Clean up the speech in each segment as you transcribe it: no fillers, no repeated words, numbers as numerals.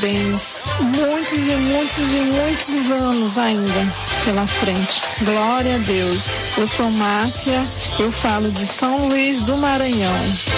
parabéns. Muitos e muitos e muitos anos ainda pela frente. Glória a Deus. Eu sou Márcia, eu falo de São Luís do Maranhão.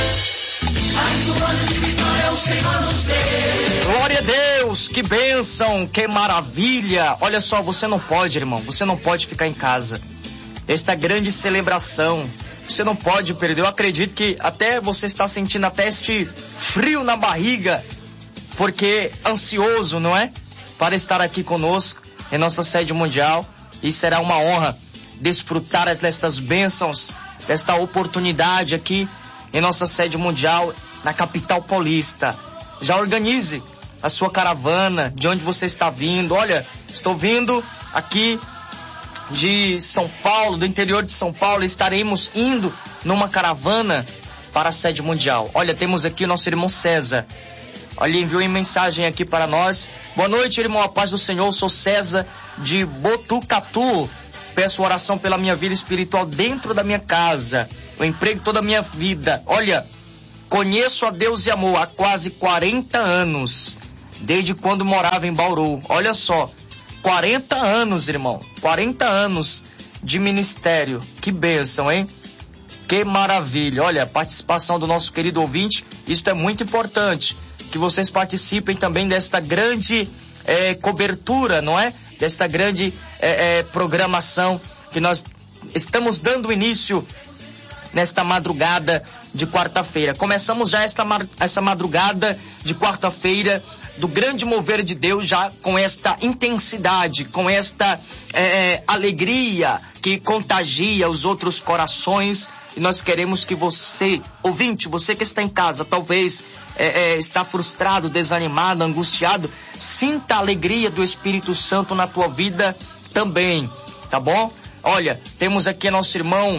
Glória a Deus, que bênção, que maravilha. Olha só, você não pode, irmão, você não pode ficar em casa. Esta grande celebração, você não pode perder. Eu acredito que até você está sentindo até este frio na barriga, porque ansioso, não é? Para estar aqui conosco em nossa sede mundial. E será uma honra desfrutar destas bênçãos, desta oportunidade aqui em nossa sede mundial, na capital paulista. Já organize a sua caravana, de onde você está vindo. Olha, estou vindo aqui de São Paulo, do interior de São Paulo. Estaremos indo numa caravana para a sede mundial. Olha, temos aqui o nosso irmão César. Olha, enviou uma mensagem aqui para nós. Boa noite, irmão, a paz do Senhor. Sou César de Botucatu. Peço oração pela minha vida espiritual dentro da minha casa, o emprego toda a minha vida. Olha, conheço a Deus e amor há quase 40 anos, desde quando morava em Bauru. Olha só, 40 anos, irmão, 40 anos de ministério. Que bênção, hein? Que maravilha. Olha, a participação do nosso querido ouvinte, isso é muito importante, que vocês participem também desta grande cobertura, não é? Desta grande programação que nós estamos dando início nesta madrugada de quarta-feira. Começamos já essa madrugada de quarta-feira do grande mover de Deus, já com esta intensidade, com esta alegria que contagia os outros corações. E nós queremos que você, ouvinte, você que está em casa, talvez está frustrado, desanimado, angustiado, sinta a alegria do Espírito Santo na tua vida também, tá bom? Olha, temos aqui nosso irmão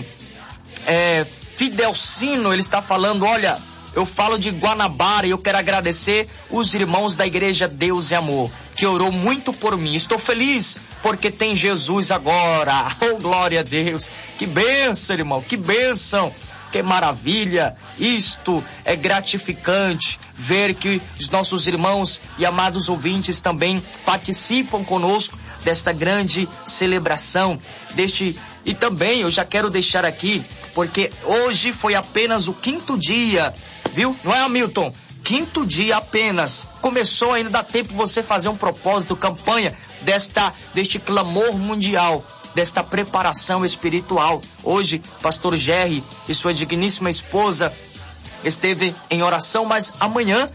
Fidelcino, ele está falando, olha, eu falo de Guanabara e eu quero agradecer os irmãos da Igreja Deus e Amor, que orou muito por mim. Estou feliz porque tem Jesus agora. Oh, glória a Deus. Que bênção, irmão, que bênção. Que maravilha. Isto é gratificante ver que os nossos irmãos e amados ouvintes também participam conosco desta grande celebração, e também eu já quero deixar aqui, porque hoje foi apenas o 5º dia, viu? Não é, Hamilton? 5º dia apenas. Começou, ainda dá tempo você fazer um propósito, campanha deste clamor mundial, desta preparação espiritual. Hoje, pastor Gerry e sua digníssima esposa esteve em oração, mas amanhã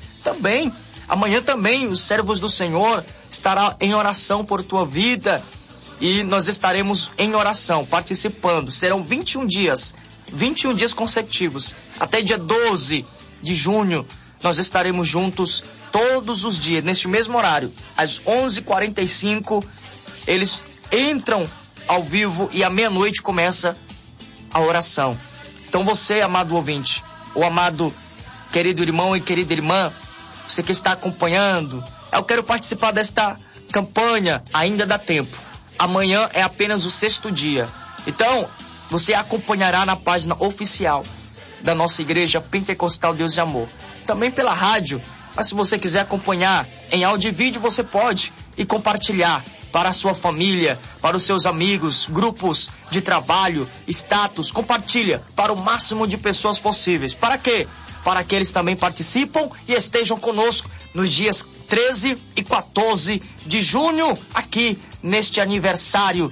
também os servos do Senhor estará em oração por tua vida, e nós estaremos em oração, participando. Serão 21 dias consecutivos, até dia 12 de junho, nós estaremos juntos todos os dias, neste mesmo horário, às 11h45, eles entram ao vivo e à meia-noite começa a oração. Então você, amado ouvinte, o amado querido irmão e querida irmã, você que está acompanhando, eu quero participar desta campanha, ainda dá tempo. Amanhã é apenas o 6º dia. Então, você acompanhará na página oficial da nossa Igreja Pentecostal Deus e Amor. Também pela rádio, mas se você quiser acompanhar em áudio e vídeo, você pode e compartilhar para a sua família, para os seus amigos, grupos de trabalho, status. Compartilha para o máximo de pessoas possíveis. Para quê? Para que eles também participam e estejam conosco nos dias 13 e 14 de junho, aqui neste aniversário,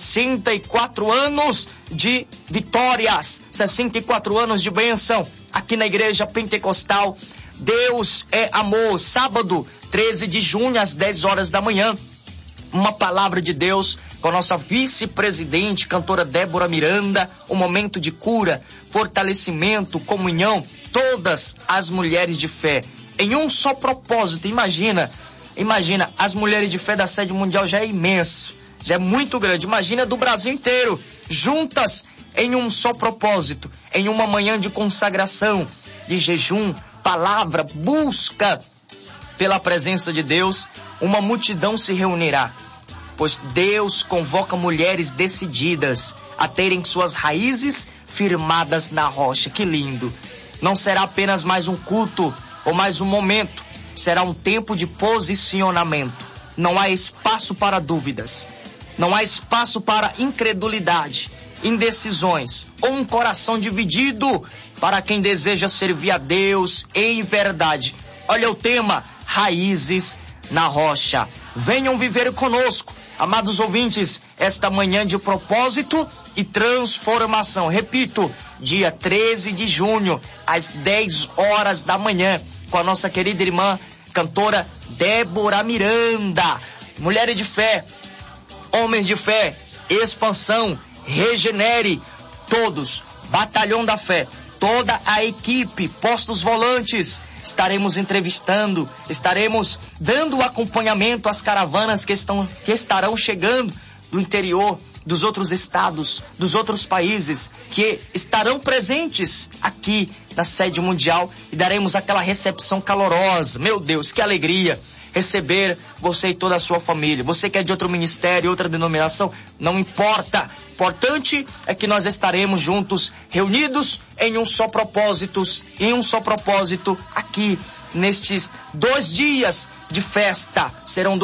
64 anos de vitórias, 64 anos de bênção, aqui na Igreja Pentecostal Deus é Amor. Sábado, 13 de junho, às 10 horas da manhã, uma palavra de Deus com a nossa vice-presidente, cantora Débora Miranda, um momento de cura, fortalecimento, comunhão, todas as mulheres de fé, em um só propósito. Imagina, as mulheres de fé da sede mundial já é imenso, já é muito grande. Imagina do Brasil inteiro, juntas em um só propósito, em uma manhã de consagração, de jejum, palavra, busca pela presença de Deus. Uma multidão se reunirá, pois Deus convoca mulheres decididas a terem suas raízes firmadas na rocha. Que lindo! Não será apenas mais um culto ou mais um momento, será um tempo de posicionamento. Não há espaço para dúvidas. Não há espaço para incredulidade, indecisões ou um coração dividido para quem deseja servir a Deus em verdade. Olha o tema, Raízes na Rocha. Venham viver conosco, amados ouvintes, esta manhã de propósito e transformação. Repito, dia 13 de junho, às 10 horas da manhã, com a nossa querida irmã, cantora Débora Miranda. Mulheres de fé, homens de fé, expansão, regenere, todos, batalhão da fé, toda a equipe, postos volantes, estaremos entrevistando, estaremos dando acompanhamento às caravanas que estarão chegando do interior, dos outros estados, dos outros países, que estarão presentes aqui na sede mundial e daremos aquela recepção calorosa. Meu Deus, que alegria receber você e toda a sua família. Você que é de outro ministério, outra denominação, não importa. Importante é que nós estaremos juntos, reunidos em um só propósito aqui nestes 2 dias de festa. Serão